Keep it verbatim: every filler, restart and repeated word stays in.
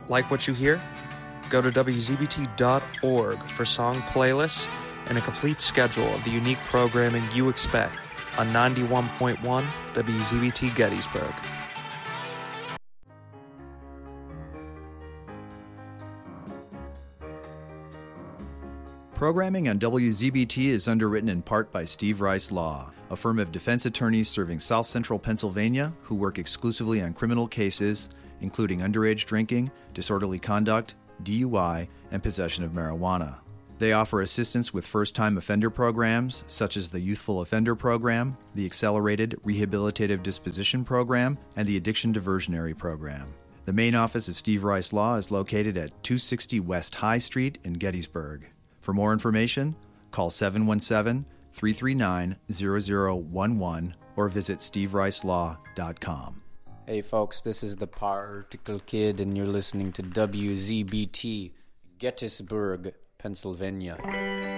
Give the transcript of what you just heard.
Like what you hear? Go to W Z B T dot org for song playlists and a complete schedule of the unique programming you expect on ninety-one point one W Z B T Gettysburg. Programming on W Z B T is underwritten in part by Steve Rice Law, a firm of defense attorneys serving South Central Pennsylvania who work exclusively on criminal cases, including underage drinking, disorderly conduct, D U I, and possession of marijuana. They offer assistance with first-time offender programs, such as the Youthful Offender Program, the Accelerated Rehabilitative Disposition Program, and the Addiction Diversionary Program. The main office of Steve Rice Law is located at two sixty West High Street in Gettysburg. For more information, call seven one seven, three three nine, zero zero one one or visit steve rice law dot com. Hey folks, this is the Particle Kid and you're listening to W Z B T, Gettysburg, Pennsylvania.